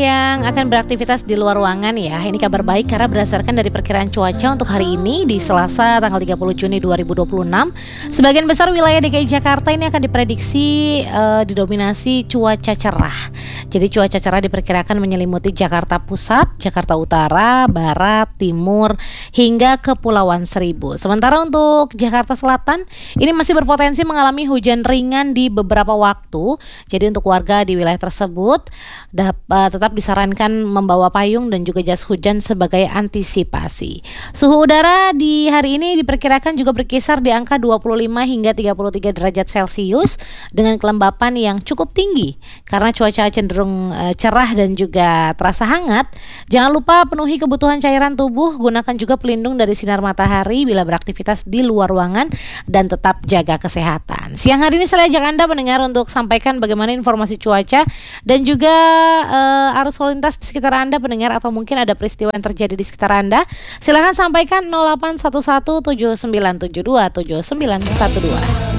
yang akan beraktivitas di luar ruangan ya. Ini kabar baik karena berdasarkan dari perkiraan cuaca untuk hari ini di Selasa tanggal 30 Juni 2026, sebagian besar wilayah DKI Jakarta ini akan diprediksi didominasi cuaca cerah. Jadi cuaca cerah diperkirakan menyelimuti Jakarta Pusat, Jakarta Utara, Barat, Timur, hingga Kepulauan Seribu. Sementara untuk Jakarta Selatan, ini masih berpotensi mengalami hujan ringan di beberapa waktu. Jadi untuk warga di wilayah tersebut tetap disarankan membawa payung dan juga jas hujan sebagai antisipasi. Suhu udara di hari ini diperkirakan juga berkisar di angka 25 hingga 33 derajat Celcius dengan kelembapan yang cukup tinggi. Karena cuaca cenderung cerah dan juga terasa hangat, jangan lupa penuhi kebutuhan cairan tubuh, gunakan juga pelindung dari sinar matahari bila beraktivitas di luar ruangan dan tetap jaga kesehatan. Siang hari ini saya ajak Anda mendengar untuk sampaikan bagaimana informasi cuaca dan juga arus lalu lintas di sekitar Anda pendengar, atau mungkin ada peristiwa yang terjadi di sekitar Anda. Silahkan sampaikan 0811 7972 7912.